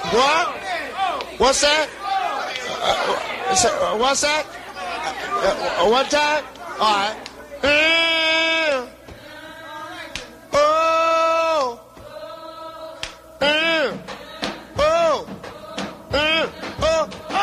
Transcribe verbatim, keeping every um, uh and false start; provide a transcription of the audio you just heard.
What? What's that? Uh, uh, what's that? Uh, uh, one time? All right.